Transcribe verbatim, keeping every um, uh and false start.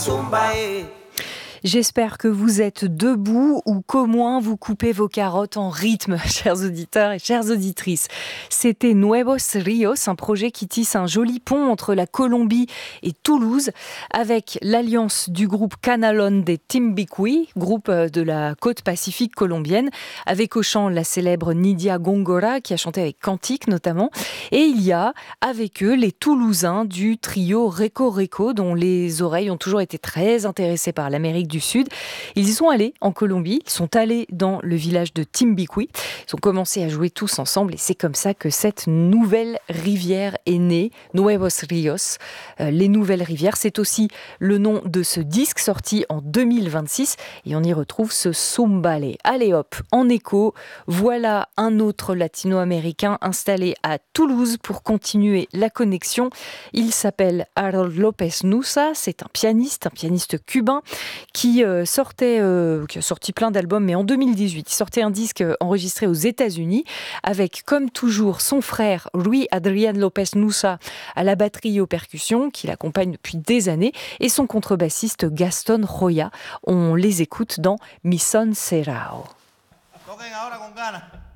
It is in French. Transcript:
zumba, eh. J'espère que vous êtes debout ou qu'au moins vous coupez vos carottes en rythme, chers auditeurs et chères auditrices. C'était Nuevos Ríos, un projet qui tisse un joli pont entre la Colombie et Toulouse, avec l'alliance du groupe Canalón de Timbiquí, groupe de la côte pacifique colombienne, avec au chant la célèbre Nidia Góngora, qui a chanté avec Cantique notamment. Et il y a avec eux les Toulousains du trio Reco Reco, dont les oreilles ont toujours été très intéressées par l'Amérique du Sud. Ils y sont allés en Colombie, ils sont allés dans le village de Timbiquí, ils ont commencé à jouer tous ensemble et c'est comme ça que cette nouvelle rivière est née, Nuevos Ríos. Euh, les nouvelles rivières, c'est aussi le nom de ce disque sorti en deux mille vingt-six et on y retrouve ce Zumbale. Allez hop, en écho, voilà un autre latino-américain installé à Toulouse pour continuer la connexion. Il s'appelle Harold López Nussa, c'est un pianiste, un pianiste cubain qui euh, sortait, euh, qui a sorti plein d'albums, mais en deux mille dix-huit, il sortait un disque enregistré aux États-Unis avec, comme toujours, son frère Rui Adrián López Nussa à la batterie et aux percussions, qui l'accompagne depuis des années, et son contrebassiste Gaston Joya. On les écoute dans Mi Son Serrao. Toquen ahora con ganas.